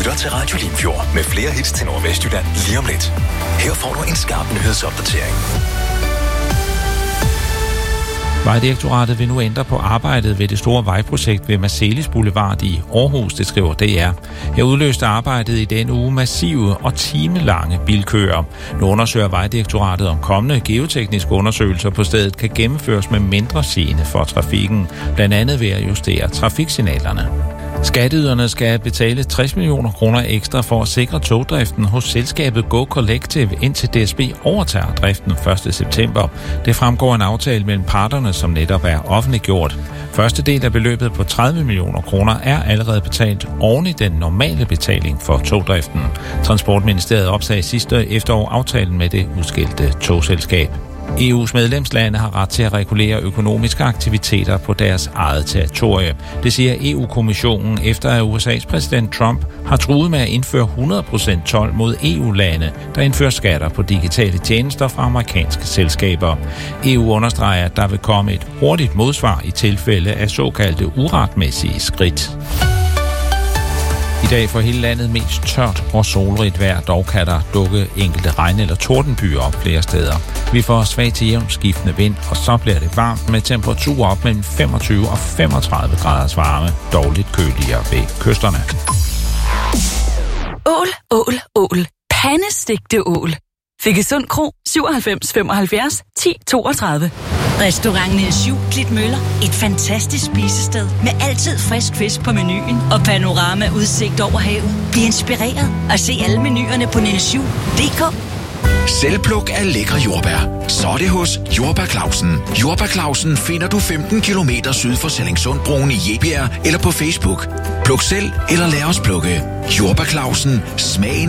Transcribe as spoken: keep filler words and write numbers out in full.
lytter til Radio Limfjord med flere hits til Nordvestjylland lige om lidt. Her får du en skarp nyhedsopdatering. Vejdirektoratet vil nu ændre på arbejdet ved det store vejprojekt ved Marselis Boulevard i Aarhus, det skriver D R. Her udløste arbejdet i den uge massive og timelange bilkøer. Nu undersøger Vejdirektoratet, om kommende geotekniske undersøgelser på stedet kan gennemføres med mindre gene for trafikken, blandt andet ved at justere trafiksignalerne. Skatteyderne skal betale tres millioner kroner ekstra for at sikre togdriften hos selskabet Go Collective, indtil D S B overtager driften første september. Det fremgår en aftale mellem parterne, som netop er offentliggjort. Første del af beløbet på tredive millioner kroner er allerede betalt oven i den normale betaling for togdriften. Transportministeriet opsagde sidste efterår aftalen med det udskilte togselskab. E U's medlemslande har ret til at regulere økonomiske aktiviteter på deres eget territorie. Det siger E U-kommissionen efter at U S A's præsident Trump har truet med at indføre hundrede procent told mod E U-lande, der indfører skatter på digitale tjenester fra amerikanske selskaber. E U understreger, at der vil komme et hurtigt modsvar i tilfælde af såkaldte uretmæssige skridt. I dag får hele landet mest tørt og solrigt vejr, dog kan der dukke enkelte regn- eller tordenbyer op flere steder. Vi får svag til jævn skiftende vind, og så bliver det varmt med temperaturer op mellem femogtyve og femogtredive graders varme, dog lidt køligere ved kysterne. Ål, ål, ål. Pandestegte ål. Fikkesund Kro, syvoghalvfems femoghalvfjerds ti toogtredive. Restaurant Niels Syv Klitmøller. Et fantastisk spisested med altid frisk fisk på menuen og panorama udsigt over havet. Bliv inspireret og se alle menuerne på niels syv punktum d k. Selvpluk af lækre jordbær. Så er det hos Jordbær Clausen. Jordbær Clausen finder du femten kilometer syd for Sallingsundbroen i Jebjerg eller på Facebook. Pluk selv eller lad os plukke. Jordbær Clausen. Smagen